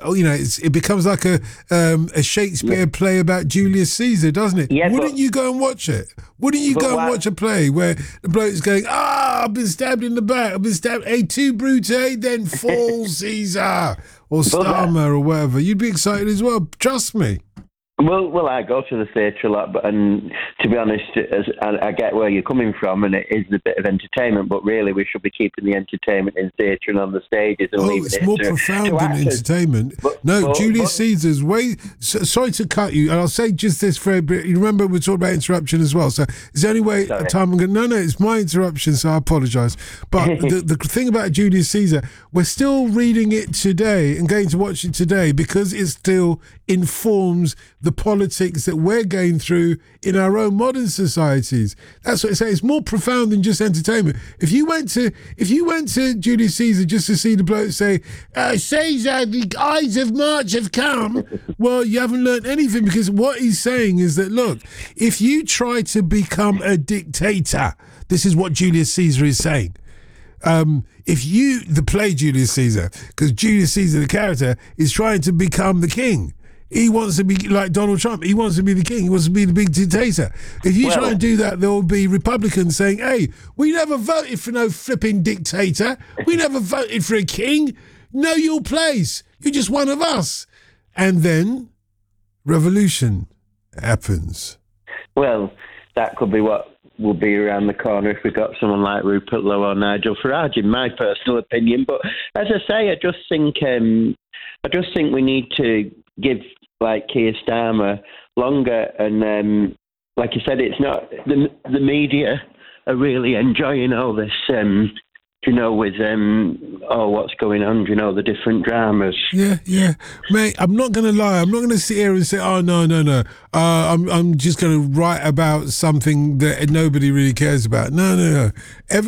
it becomes like a Shakespeare play about Julius Caesar, doesn't it? Yeah, Wouldn't you go and watch it? Wouldn't you go and watch a play where the bloke's going, I've been stabbed in the back, I've been stabbed, tu Brute, then fall Caesar, or Starmer, or whatever. You'd be excited as well, trust me. Well, I go to the theatre a lot, and to be honest, I get where you're coming from, and it is a bit of entertainment, but really we should be keeping the entertainment in theatre and on the stages and leaving it's it more to profound than actors. entertainment. Julius Caesar's way... sorry to cut you, and I'll say just this for a bit. You remember we talked about interruption as well, so it's the only way time I'm going... No, it's my interruption, so I apologise. But the thing about Julius Caesar, we're still reading it today and going to watch it today because it still informs the politics that we're going through in our own modern societies. That's what I say. It's more profound than just entertainment. If you went to Julius Caesar just to see the bloke say, Caesar, the Ides of March have come, well, you haven't learned anything, because what he's saying is that, look, if you try to become a dictator, this is what Julius Caesar is saying. The play Julius Caesar, because Julius Caesar, the character, is trying to become the king. He wants to be like Donald Trump. He wants to be the king. He wants to be the big dictator. If you try and do that, there will be Republicans saying, hey, we never voted for no flipping dictator. We never voted for a king. Know your place. You're just one of us. And then revolution happens. Well, that could be what will be around the corner if we got someone like Rupert Lowe or Nigel Farage, in my personal opinion. But as I say, I just think we need to give Keir Starmer longer, and like you said, it's not the media are really enjoying all this, with what's going on, the different dramas. Yeah, mate. I'm not going to lie. I'm not going to sit here and say, oh no. I'm just going to write about something that nobody really cares about. No.